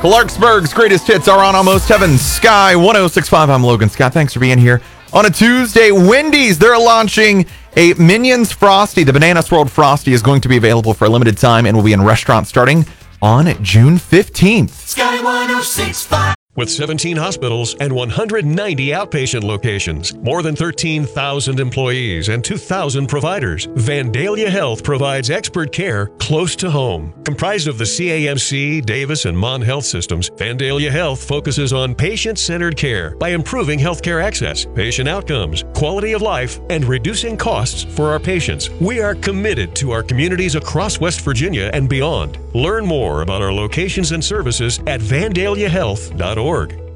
Clarksburg's greatest hits are on Almost Heaven, Sky 1065. I'm Logan Scott. Thanks for being here. On a Tuesday, Wendy's, they're launching a Minions Frosty. The Banana Swirled Frosty is going to be available for a limited time and will be in restaurants starting on June 15th. Sky 1065. With 17 hospitals and 190 outpatient locations, more than 13,000 employees and 2,000 providers, Vandalia Health provides expert care close to home. Comprised of the CAMC, Davis, and Mon Health systems, Vandalia Health focuses on patient-centered care by improving healthcare access, patient outcomes, quality of life, and reducing costs for our patients. We are committed to our communities across West Virginia and beyond. Learn more about our locations and services at vandaliahealth.org.